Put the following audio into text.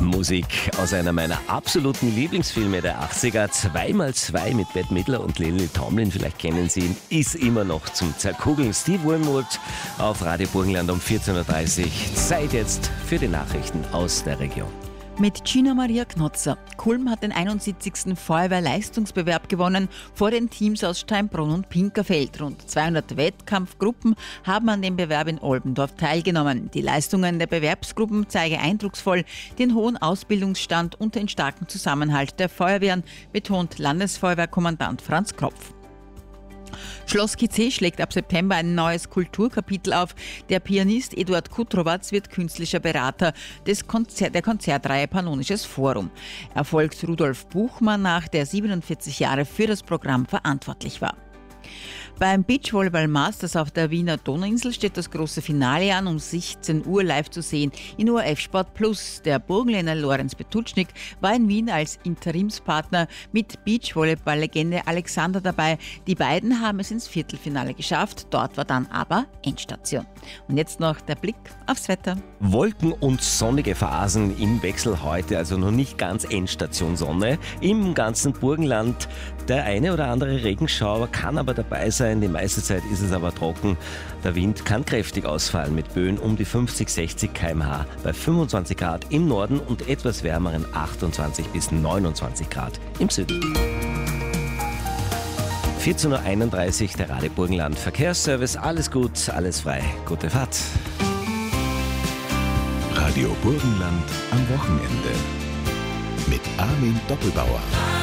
Musik aus einer meiner absoluten Lieblingsfilme der 80er. 2x2 mit Bette Midler und Lily Tomlin, vielleicht kennen Sie ihn, ist immer noch zum Zerkugeln. Steve Winwood auf Radio Burgenland um 14.30 Uhr. Zeit jetzt für die Nachrichten aus der Region. Mit Gina Maria Knotzer. Kulm hat den 71. Feuerwehrleistungsbewerb gewonnen vor den Teams aus Steinbrunn und Pinkerfeld. Rund 200 Wettkampfgruppen haben an dem Bewerb in Olbendorf teilgenommen. Die Leistungen der Bewerbsgruppen zeigen eindrucksvoll den hohen Ausbildungsstand und den starken Zusammenhalt der Feuerwehren, betont Landesfeuerwehrkommandant Franz Kropf. Schloss Kitzé schlägt ab September ein neues Kulturkapitel auf. Der Pianist Eduard Kutrowatz wird künstlicher Berater der Konzertreihe Pannonisches Forum. Er folgt Rudolf Buchmann nach, der 47 Jahre für das Programm verantwortlich war. Beim Beachvolleyball Masters auf der Wiener Donauinsel steht das große Finale an, um 16 Uhr live zu sehen in ORF Sport Plus. Der Burgenländer Lorenz Petutschnik war in Wien als Interimspartner mit Beachvolleyball-Legende Alexander dabei. Die beiden haben es ins Viertelfinale geschafft, dort war dann aber Endstation. Und jetzt noch der Blick aufs Wetter. Wolken und sonnige Phasen im Wechsel heute, also noch nicht ganz Endstation Sonne. Im ganzen Burgenland der eine oder andere Regenschauer kann aber dabei sein. Die meiste Zeit ist es aber trocken. Der Wind kann kräftig ausfallen mit Böen um die 50-60 km/h bei 25 Grad im Norden und etwas wärmeren 28 bis 29 Grad im Süden. 14.31 Uhr, der Radio Burgenland Verkehrsservice. Alles gut, alles frei. Gute Fahrt. Radio Burgenland am Wochenende mit Armin Doppelbauer.